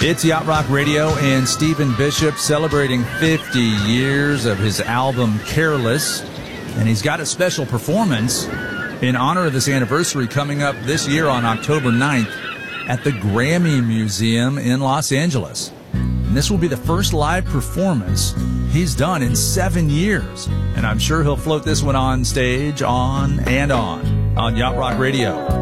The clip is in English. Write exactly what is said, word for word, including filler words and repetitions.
It's Yacht Rock Radio and Stephen Bishop celebrating fifty years of his album Careless. And he's got a special performance in honor of this anniversary coming up this year on October ninth at the Grammy Museum in Los Angeles. And this will be the first live performance he's done in seven years. And I'm sure he'll float this one on stage on and on on Yacht Rock Radio.